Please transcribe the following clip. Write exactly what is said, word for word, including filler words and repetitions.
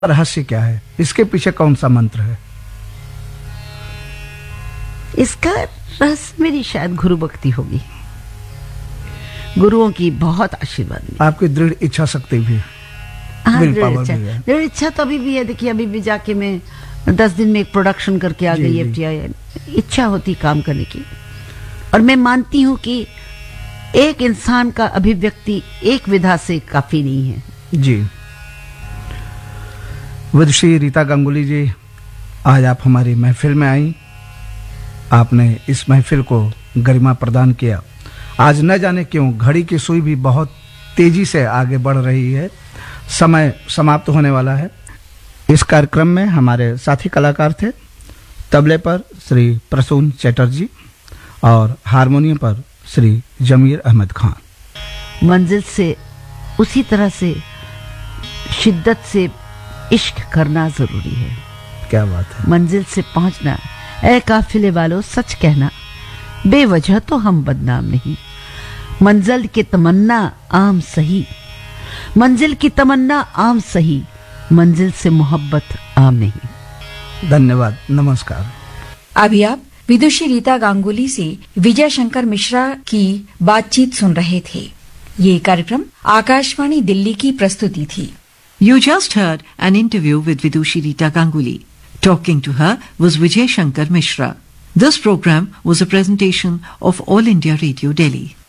रहस्य क्या है? इसके पीछे कौन सा मंत्र है? इसका रहस्य मेरी शायद गुरु भक्ति होगी, गुरुओं की बहुत आशीर्वाद मिली। आपकी दृढ़ इच्छा शक्ति भी, हाँ, विल दृढ़ पावर इच्छा भी है। दृढ़ इच्छा तो अभी भी है। देखिए अभी भी जाके मैं दस दिन में एक प्रोडक्शन करके आ जी, गई। जी। एफटीआई इच्छा होती काम करने की, और मैं मानती हूँ कि एक इंसान का अभिव्यक्ति एक विधा से काफी नहीं है। जी, विदुषी रीता गांगुली जी, आज आप हमारी महफिल में आई। आपने इस महफिल को गरिमा प्रदान किया। आज न जाने क्यों घड़ी की सुई भी बहुत तेजी से आगे बढ़ रही है, समय समाप्त होने वाला है। इस कार्यक्रम में हमारे साथी कलाकार थे तबले पर श्री प्रसून चैटर्जी और हारमोनियम पर श्री जमीर अहमद खान। मंजिल से उसी तरह से शिद्दत से इश्क करना जरूरी है। क्या बात है। मंजिल से पहुंचना, ए काफिले वालों सच कहना, बेवजह तो हम बदनाम नहीं। मंजिल की तमन्ना आम सही, मंजिल की तमन्ना आम सही, मंजिल से मोहब्बत आम नहीं। धन्यवाद, नमस्कार। अभी आप विदुषी रीता गांगुली से विजय शंकर मिश्रा की बातचीत सुन रहे थे। ये कार्यक्रम आकाशवाणी दिल्ली की प्रस्तुति थी। You just heard an interview with Vidushi Rita Ganguly. Talking to her was Vijay Shankar Mishra. This program was a presentation of All India Radio Delhi.